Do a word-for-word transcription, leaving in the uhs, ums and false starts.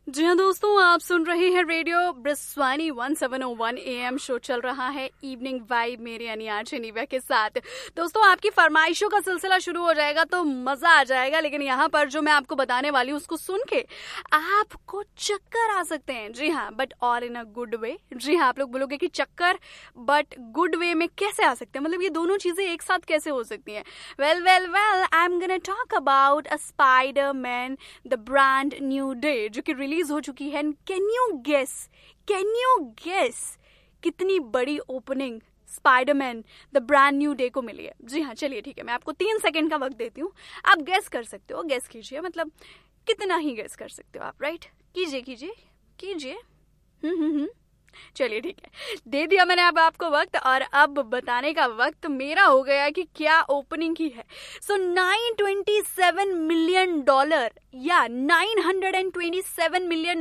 जी हाँ दोस्तों, आप सुन रहे हैं radio ब्रिस्वानी one seven O one A M. Show चल रहा है इवनिंग वाइब मेरे यानी आरजे निव्या के साथ। दोस्तों, आपकी फरमाइशों का सिलसिला शुरू हो जाएगा तो मजा आ जाएगा, लेकिन यहाँ पर जो मैं आपको बताने वाली हूँ उसको सुन के आपको चक्कर आ सकते हैं। जी हाँ, but all in a good way. जी हाँ, आप लोग बोलोगे कि चक्कर बट गुड वे में कैसे आ सकते हैं, मतलब ये दोनों चीजें एक साथ कैसे हो सकती हैं। Well well well I am gonna talk about a Spiderman the brand new day, जो कि रिलीज हो चुकी है। Can you guess can you guess कितनी बड़ी opening Spiderman the brand new day को मिली है। जी हाँ, चलिए ठीक है, मैं आपको तीन सेकंड का वक्त देती हूँ, आप गेस कर सकते हो। गेस कीजिए, मतलब कितना ही गेस कर सकते हो आप, राइट? कीजिए कीजिए कीजिए। हम्म हम्म हम्म चलिए ठीक है, दे दिया मैंने अब आपको वक्त, और अब बताने का वक्त मेरा हो गया कि क्या ओपनिंग की है। So nine twenty seven million dollar या nine hundred twenty seven million